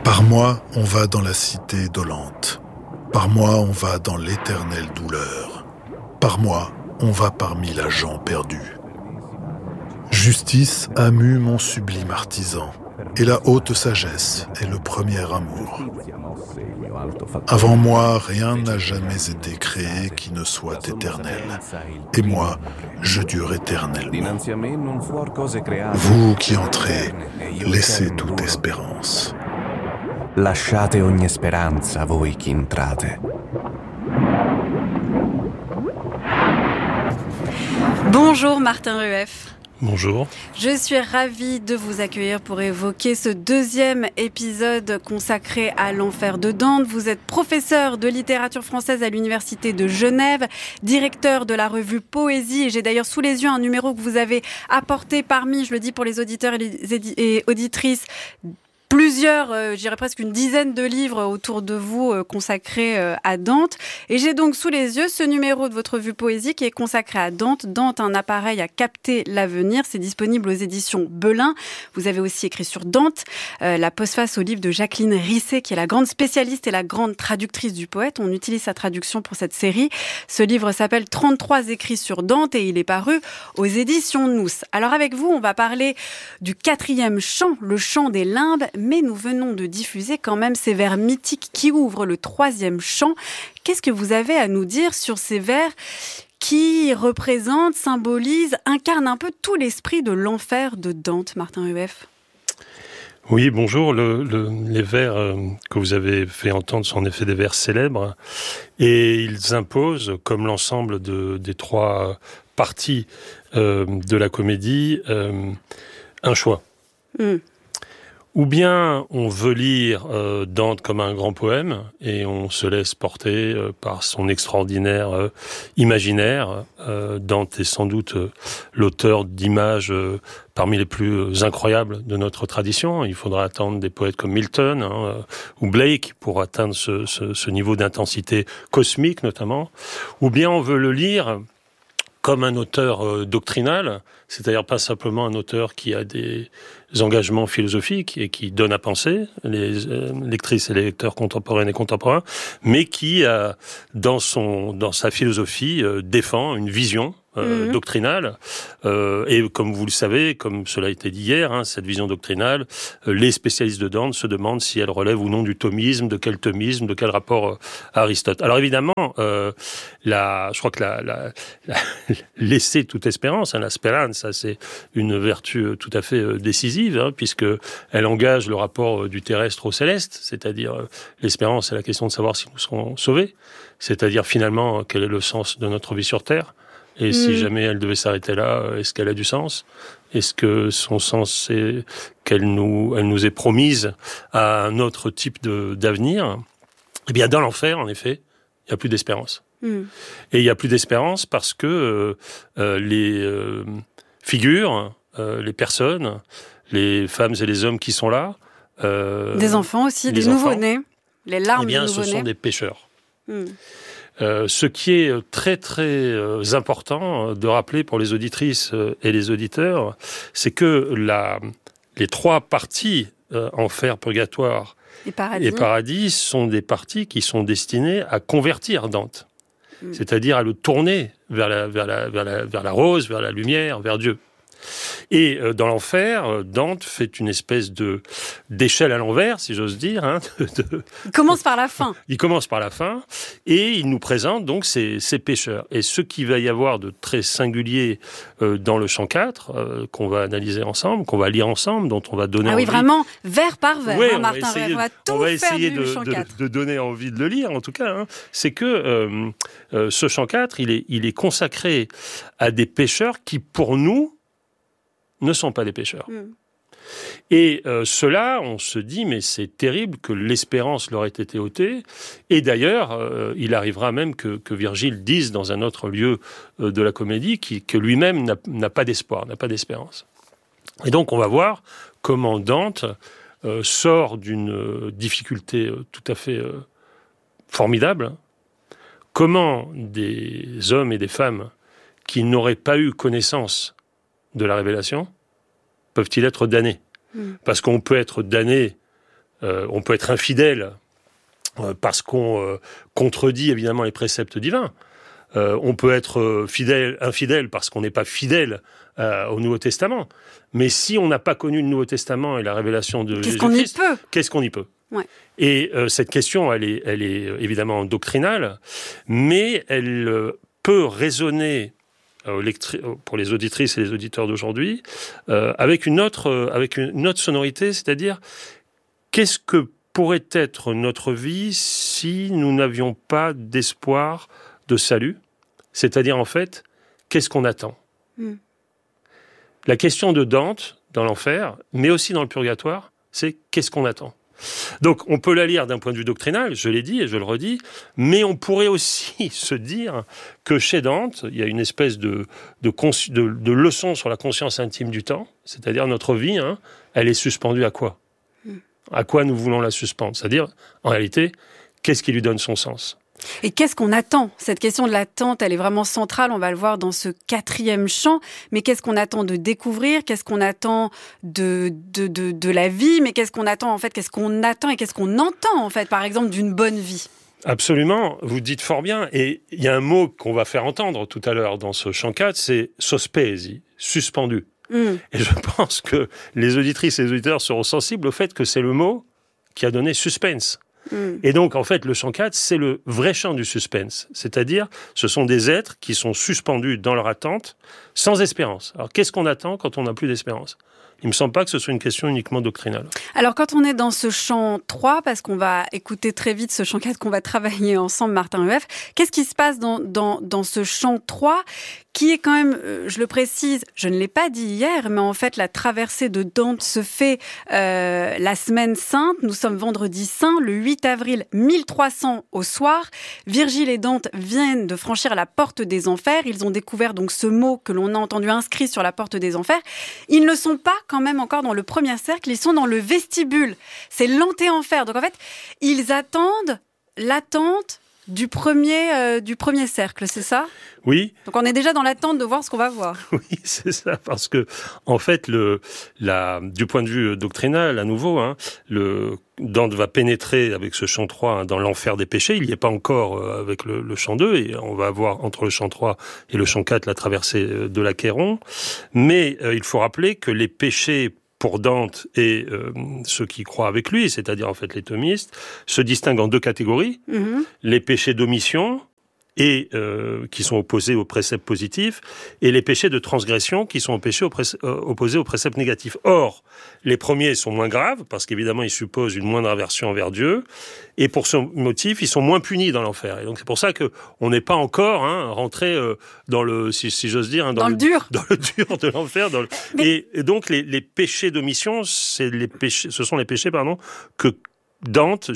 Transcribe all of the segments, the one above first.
Par moi, on va dans la cité dolente. Par moi, on va dans l'éternelle douleur. Par moi, on va parmi la gent perdue. Justice a mû mon sublime artisan, et la haute sagesse est le premier amour. Avant moi, rien n'a jamais été créé qui ne soit éternel, et moi, je dure éternellement. Vous qui entrez, laissez toute espérance. Lasciate ogni speranza, voi qui entrate. Bonjour Martin Rueff. Bonjour. Je suis ravie de vous accueillir pour évoquer ce deuxième épisode consacré à l'enfer de Dante. Vous êtes professeur de littérature française à l'Université de Genève, directeur de la revue Poésie, et j'ai d'ailleurs sous les yeux un numéro que vous avez apporté parmi, je le dis pour les auditeurs et auditrices, plusieurs, je dirais presque une dizaine de livres autour de vous consacrés à Dante. Et j'ai donc sous les yeux ce numéro de votre revue Poésie qui est consacré à Dante. Dante, un appareil à capter l'avenir. C'est disponible aux éditions Belin. Vous avez aussi écrit sur Dante, la postface au livre de Jacqueline Risset, qui est la grande spécialiste et la grande traductrice du poète. On utilise sa traduction pour cette série. Ce livre s'appelle 33 écrits sur Dante et il est paru aux éditions Nous. Alors avec vous, on va parler du 4e chant, le chant des limbes, mais nous venons de diffuser quand même ces vers mythiques qui ouvrent le 3e chant. Qu'est-ce que vous avez à nous dire sur ces vers qui représentent, symbolisent, incarnent un peu tout l'esprit de l'enfer de Dante, Martin Rueff? Oui, bonjour. Les vers que vous avez fait entendre sont en effet des vers célèbres et ils imposent, comme l'ensemble des trois parties de la comédie, un choix. Ou bien on veut lire Dante comme un grand poème et on se laisse porter par son extraordinaire imaginaire. Dante est sans doute l'auteur d'images parmi les plus incroyables de notre tradition. Il faudra attendre des poètes comme Milton ou Blake pour atteindre ce niveau d'intensité cosmique notamment. Ou bien on veut le lire comme un auteur doctrinal, c'est-à-dire pas simplement un auteur qui a des engagements philosophiques et qui donne à penser, les lectrices et les lecteurs contemporaines et contemporains, mais qui, dans sa philosophie, défend une vision doctrinale. Et comme vous le savez, comme cela a été dit hier, cette vision doctrinale, les spécialistes de Dante se demandent si elle relève ou non du thomisme, de quel thomisme, de quel rapport à Aristote. Alors évidemment, je crois que laisser toute espérance, la speranza, c'est une vertu tout à fait décisive, puisque elle engage le rapport du terrestre au céleste, c'est-à-dire l'espérance, c'est la question de savoir si nous serons sauvés, c'est-à-dire finalement quel est le sens de notre vie sur Terre. Et si jamais elle devait s'arrêter là, est-ce qu'elle a du sens? Est-ce que son sens, c'est elle nous est promise à un autre type d'avenir? Eh bien, dans l'enfer, en effet, il n'y a plus d'espérance. Et il n'y a plus d'espérance parce que les figures, les personnes, les femmes et les hommes qui sont là... des enfants aussi, des nouveau-nés, les larmes des nouveau-nés. Ce sont des pécheurs. Ce qui est très très important de rappeler pour les auditrices et les auditeurs, c'est que les trois parties, enfer, purgatoire et paradis, sont des parties qui sont destinées à convertir Dante, c'est-à-dire à le tourner vers la rose, vers la lumière, vers Dieu. Et dans l'enfer, Dante fait une espèce d'échelle à l'envers, si j'ose dire. Il commence par la fin. Il commence par la fin, et il nous présente donc ces pécheurs. Et ce qu'il va y avoir de très singulier dans le chant 4, qu'on va analyser ensemble, qu'on va lire ensemble, dont on va donner envie. Ah oui, vraiment, vers par vers, oui, Martin Rueff. On va essayer de donner envie de le lire, en tout cas. C'est que ce chant 4, il est consacré à des pécheurs qui, pour nous, ne sont pas des pécheurs. Et cela, on se dit, mais c'est terrible que l'espérance leur ait été ôtée. Et d'ailleurs, il arrivera même que Virgile dise dans un autre lieu de la comédie que lui-même n'a pas d'espoir, n'a pas d'espérance. Et donc, on va voir comment Dante sort d'une difficulté tout à fait formidable. Comment des hommes et des femmes qui n'auraient pas eu connaissance de la révélation peuvent-ils être damnés? Parce qu'on peut être damné On peut être infidèle parce qu'on contredit évidemment les préceptes divins. On peut être infidèle parce qu'on n'est pas fidèle au Nouveau Testament. Mais si on n'a pas connu le Nouveau Testament et la révélation de Jésus-Christ, qu'est-ce qu'on y peut ? Ouais. Et cette question, elle est évidemment doctrinale, mais elle peut résonner pour les auditrices et les auditeurs d'aujourd'hui avec une autre sonorité, c'est-à-dire qu'est-ce que pourrait être notre vie si nous n'avions pas d'espoir de salut ? C'est-à-dire, en fait, qu'est-ce qu'on attend ? La question de Dante, dans l'enfer, mais aussi dans le purgatoire, c'est qu'est-ce qu'on attend ? Donc, on peut la lire d'un point de vue doctrinal, je l'ai dit et je le redis, mais on pourrait aussi se dire que chez Dante, il y a une espèce de leçon sur la conscience intime du temps, c'est-à-dire notre vie, elle est suspendue à quoi ? À quoi nous voulons la suspendre ? C'est-à-dire, en réalité, qu'est-ce qui lui donne son sens ? Et qu'est-ce qu'on attend ? Cette question de l'attente, elle est vraiment centrale, on va le voir dans ce 4e chant. Mais qu'est-ce qu'on attend de découvrir ? Qu'est-ce qu'on attend de la vie ? Mais qu'est-ce qu'on attend, en fait ? Qu'est-ce qu'on attend et qu'est-ce qu'on entend, en fait, par exemple, d'une bonne vie ? Absolument, vous dites fort bien. Et il y a un mot qu'on va faire entendre tout à l'heure dans ce chant 4, c'est « sospesi », suspendu. Et je pense que les auditrices et les auditeurs seront sensibles au fait que c'est le mot qui a donné suspense. Et donc, en fait, le chant 4, c'est le vrai chant du suspense. C'est-à-dire, ce sont des êtres qui sont suspendus dans leur attente, sans espérance. Alors, qu'est-ce qu'on attend quand on n'a plus d'espérance ? Il ne me semble pas que ce soit une question uniquement doctrinale. Alors, quand on est dans ce chant 3, parce qu'on va écouter très vite ce chant 4 qu'on va travailler ensemble, Martin Rueff, qu'est-ce qui se passe dans ce chant 3 qui est quand même, je le précise, je ne l'ai pas dit hier, mais en fait, la traversée de Dante se fait la semaine sainte. Nous sommes vendredi saint, le 8 avril 1300 au soir. Virgile et Dante viennent de franchir la porte des enfers. Ils ont découvert donc ce mot que l'on a entendu inscrit sur la porte des enfers. Ils ne sont pas quand même encore dans le premier cercle, ils sont dans le vestibule. C'est l'anté-enfer. Donc en fait, ils attendent l'attente du premier cercle, c'est ça ? Oui. Donc on est déjà dans l'attente de voir ce qu'on va voir. Oui, c'est ça, parce que en fait, du point de vue doctrinal, à nouveau, Dante va pénétrer avec ce chant 3 dans l'enfer des péchés. Il n'y est pas encore avec le chant 2, et on va avoir entre le chant 3 et le chant 4 la traversée de l'Achéron. Mais il faut rappeler que les péchés pour Dante et ceux qui croient avec lui, c'est-à-dire en fait les thomistes, se distinguent en deux catégories. Les péchés d'omission, et qui sont opposés aux préceptes positifs, et les péchés de transgression qui sont opposés aux préceptes négatifs. Or, les premiers sont moins graves, parce qu'évidemment, ils supposent une moindre aversion envers Dieu, et pour ce motif, ils sont moins punis dans l'enfer. Et donc, c'est pour ça qu'on n'est pas encore rentré dans le, si j'ose dire... dans le dur. Dans le dur de l'enfer. Et donc, les péchés d'omission, ce sont les péchés, que Dante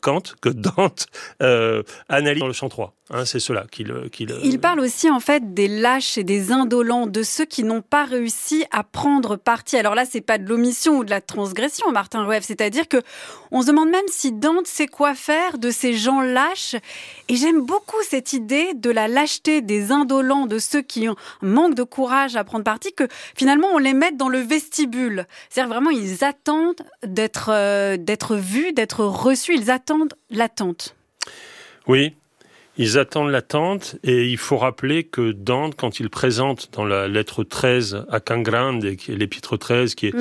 analyse dans le chant 3. C'est cela qu'il... Il parle aussi en fait des lâches et des indolents, de ceux qui n'ont pas réussi à prendre parti. Alors là, c'est pas de l'omission ou de la transgression, Martin Rueff, c'est-à-dire que on se demande même si Dante sait quoi faire de ces gens lâches. Et j'aime beaucoup cette idée de la lâcheté des indolents, de ceux qui manquent de courage à prendre parti, que finalement on les mette dans le vestibule. C'est-à-dire vraiment, ils attendent d'être vus, d'être reçus, ils attendent l'attente. Oui. Ils attendent l'attente, et il faut rappeler que Dante, quand il présente dans la lettre 13 à Cangrande, qui est l'épître 13, qui est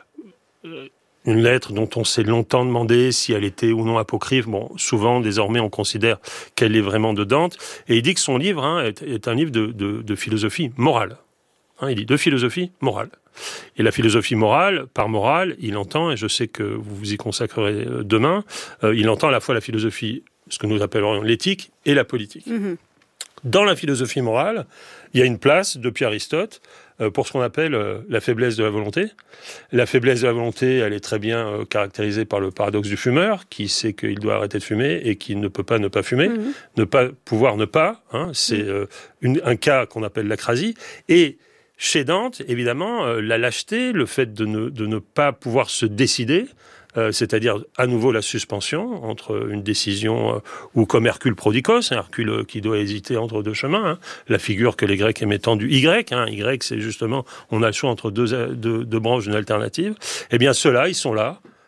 une lettre dont on s'est longtemps demandé si elle était ou non apocryphe. Bon, souvent, désormais, on considère qu'elle est vraiment de Dante. Et il dit que son livre est un livre de philosophie morale. Il dit de philosophie morale. Et la philosophie morale, par morale, il entend, et je sais que vous vous y consacrerez demain, il entend à la fois la philosophie, ce que nous appellerions l'éthique, et la politique. Dans la philosophie morale, il y a une place, depuis Aristote, pour ce qu'on appelle la faiblesse de la volonté. La faiblesse de la volonté, elle est très bien caractérisée par le paradoxe du fumeur, qui sait qu'il doit arrêter de fumer et qui ne peut pas ne pas fumer. Ne pas pouvoir ne pas, c'est un cas qu'on appelle l'acrasie. Et chez Dante, évidemment, la lâcheté, le fait de ne pas pouvoir se décider, c'est-à-dire à nouveau la suspension entre une décision ou comme Hercule Prodikos, Hercule qui doit hésiter entre deux chemins, la figure que les Grecs aimaient tant du Y, c'est justement, on a le choix entre deux branches d'une alternative, eh bien ceux-là, ils sont là,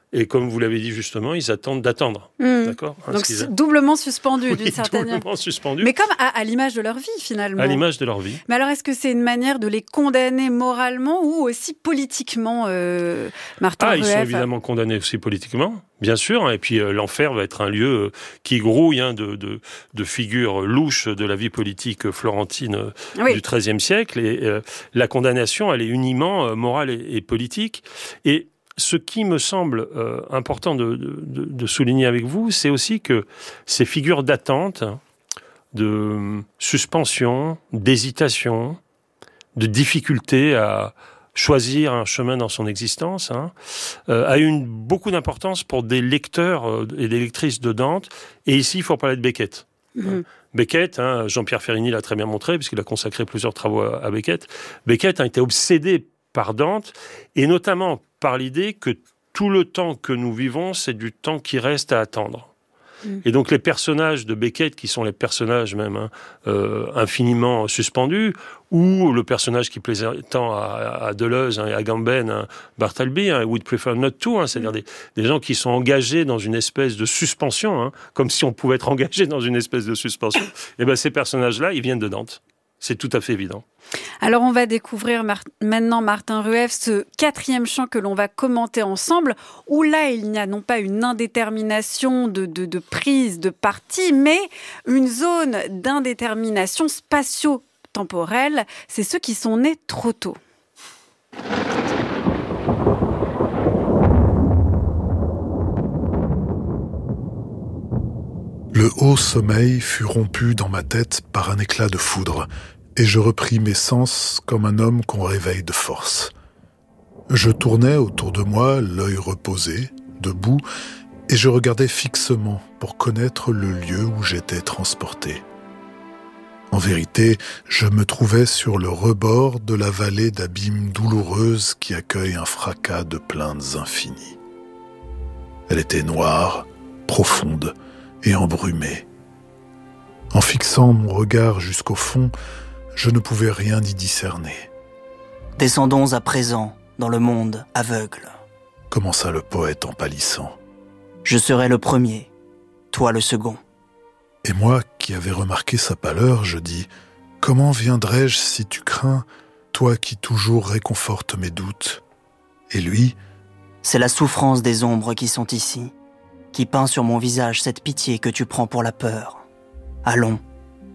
Et comme vous l'avez dit justement, ils attendent d'attendre. D'accord ? Donc doublement suspendu d'une certaine manière. Doublement suspendu. Mais comme à l'image de leur vie finalement. À l'image de leur vie. Mais alors est-ce que c'est une manière de les condamner moralement ou aussi politiquement, Martin Rueff ? Ils sont évidemment condamnés aussi politiquement, bien sûr. Et puis l'enfer va être un lieu qui grouille de figures louches de la vie politique florentine du XIIIe siècle. Et la condamnation, elle est uniment morale et politique. Et ce qui me semble important de souligner avec vous, c'est aussi que ces figures d'attente, de suspension, d'hésitation, de difficulté à choisir un chemin dans son existence, a eu beaucoup d'importance pour des lecteurs et des lectrices de Dante. Et ici, il faut parler de Beckett. Beckett, Jean-Pierre Ferrini l'a très bien montré, puisqu'il a consacré plusieurs travaux à Beckett. Beckett a été obsédé par Dante, et notamment par l'idée que tout le temps que nous vivons, c'est du temps qui reste à attendre. Et donc les personnages de Beckett, qui sont les personnages même infiniment suspendus, ou le personnage qui plaisait tant à Deleuze et à Agamben, Bartleby, would prefer not to, c'est-à-dire des gens qui sont engagés dans une espèce de suspension, comme si on pouvait être engagé dans une espèce de suspension. Et bien ces personnages-là, ils viennent de Dante. C'est tout à fait évident. Alors on va découvrir maintenant, Martin Rueff, ce 4e chant que l'on va commenter ensemble, où là il n'y a non pas une indétermination de prise de parti, mais une zone d'indétermination spatio-temporelle. C'est ceux qui sont nés trop tôt. Le haut sommeil fut rompu dans ma tête par un éclat de foudre, et je repris mes sens comme un homme qu'on réveille de force. Je tournais autour de moi, l'œil reposé, debout, et je regardais fixement pour connaître le lieu où j'étais transporté. En vérité, je me trouvais sur le rebord de la vallée d'abîmes douloureuses qui accueille un fracas de plaintes infinies. Elle était noire, profonde et embrumée. En fixant mon regard jusqu'au fond, je ne pouvais rien y discerner. « Descendons à présent dans le monde aveugle. » commença le poète en pâlissant. « Je serai le premier, toi le second. » Et moi, qui avais remarqué sa pâleur, je dis « Comment viendrais-je si tu crains, toi qui toujours réconfortes mes doutes ?» Et lui « C'est la souffrance des ombres qui sont ici, qui peint sur mon visage cette pitié que tu prends pour la peur. Allons,